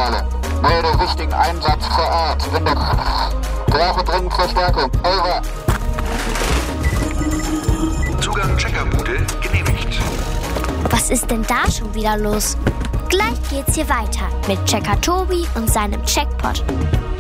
Zentrale. Melde wichtigen Einsatz vor Ort. Brauche dringend Verstärkung. Over. Zugang Checkerbude genehmigt. Was ist denn da schon wieder los? Gleich geht's hier weiter mit Checker Tobi und seinem Checkpot.